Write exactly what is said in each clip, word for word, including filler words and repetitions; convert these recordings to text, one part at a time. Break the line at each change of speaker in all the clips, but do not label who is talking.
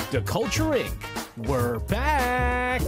The Culture Incorporated. We're back!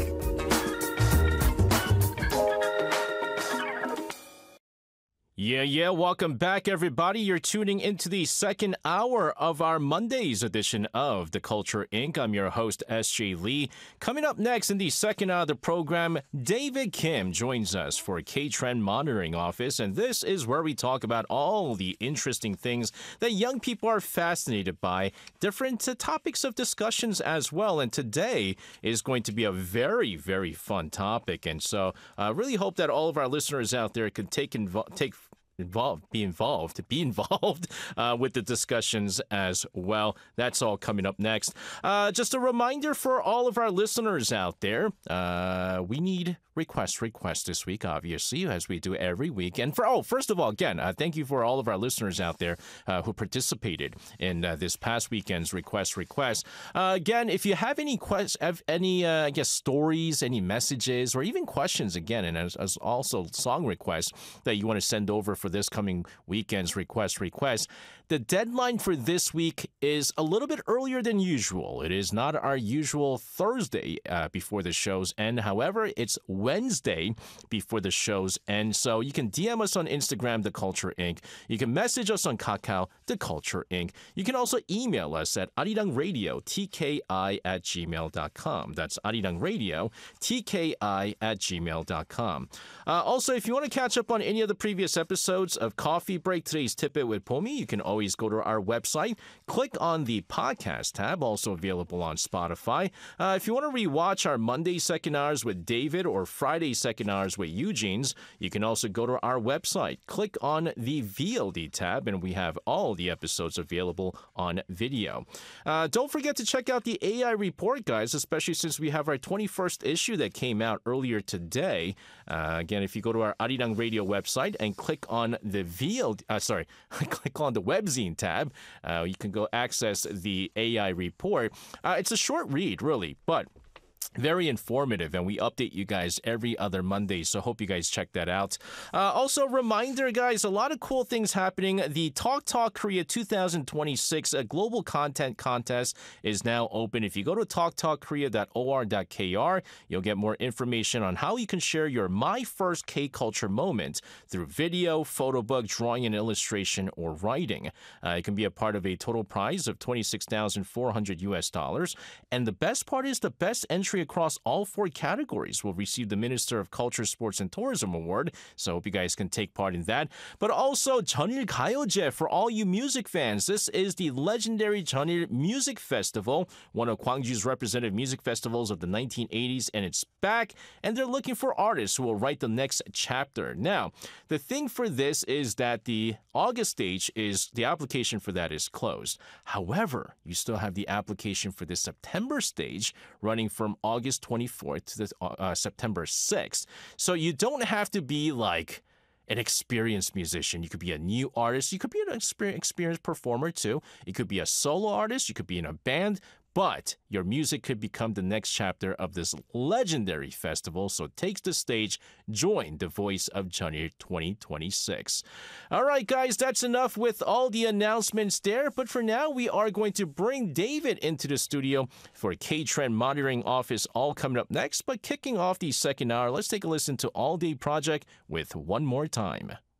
Yeah, yeah, welcome back, everybody. You're tuning into the second hour of our Monday's edition of The Culture Incorporated. I'm your host, S J Lee. Coming up next in the second hour of the program, David Kim joins us for K-Trend Monitoring Office, and this is where we talk about all the interesting things that young people are fascinated by, different uh, topics of discussions as well, and today is going to be a very, very fun topic, and so I uh, really hope that all of our listeners out there can take invo- take involved, be involved, be involved uh, with the discussions as well. That's all coming up next. Uh, just a reminder for all of our listeners out there, uh, we need requests, requests this week, obviously, as we do every week. And for, oh, first of all, again, uh, thank you for all of our listeners out there uh, who participated in uh, this past weekend's request, request. Uh, again, if you have any quest, have any, uh, I guess, stories, any messages, or even questions, again, and as, as also song requests that you want to send over for this coming weekend's request request. The deadline for this week is a little bit earlier than usual. It is not our usual Thursday uh, before the shows end. However, it's Wednesday before the shows end. So you can D M us on Instagram, The Culture Incorporated. You can message us on Kakao, The Culture Incorporated. You can also email us at arirangradio, T K I at gmail dot com. That's arirangradio, T K I at gmail dot com. Uh, also, if you want to catch up on any of the previous episodes of Coffee Break, Today's Tidbit with Pomi, you can always go to our website, click on the podcast tab, also available on Spotify. Uh, if you want to rewatch our Monday second hours with David or Friday second hours with Eugene's, you can also go to our website, click on the V O D tab, and we have all the episodes available on video. Uh, don't forget to check out the A I report, guys, especially since we have our twenty-first issue that came out earlier today. Uh, again, if you go to our Arirang Radio website and click on the V O D, uh, sorry, click on the webzine tab, uh, you can go access the A I report. Uh, it's a short read, really, but very informative, and we update you guys every other Monday, so hope you guys check that out. Uh, also, reminder, guys, a lot of cool things happening. The Talk Talk Korea twenty twenty-six a global content contest is now open. If you go to talk talk korea dot o r dot k r, you'll get more information on how you can share your My First K-Culture moment through video, photo book, drawing and illustration, or writing. Uh, it can be a part of a total prize of twenty-six thousand four hundred U S dollars, and the best part is the best entry across all four categories will receive the Minister of Culture, Sports, and Tourism Award. So I hope you guys can take part in that. But also, Jeonil Gayeoje for all you music fans. This is the legendary Jeonil Music Festival, one of Gwangju's representative music festivals of the nineteen eighties, and it's back. And they're looking for artists who will write the next chapter. Now, the thing for this is that the August stage is, the application for that is closed. However, you still have the application for the September stage running from August twenty-fourth to the, uh, September sixth. So you don't have to be like an experienced musician. You could be a new artist. You could be an exper- experienced performer too. You could be a solo artist. You could be in a band. But your music could become the next chapter of this legendary festival, so take the stage, join the Voice of Jeonil twenty twenty-six. All right, guys, that's enough with all the announcements there, but for now, we are going to bring David into the studio for K-Trend Monitoring Office, all coming up next, but kicking off the second hour, let's take a listen to All Day Project with One More Time.